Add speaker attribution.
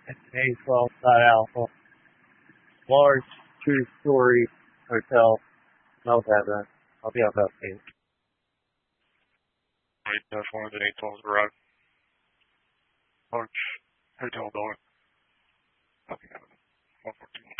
Speaker 1: A12 Alpha. Large two-story hotel. I'll have that. I'll be out about 8.
Speaker 2: Right, that's one of the 812's garage. Large hotel building. Nothing happened. 114.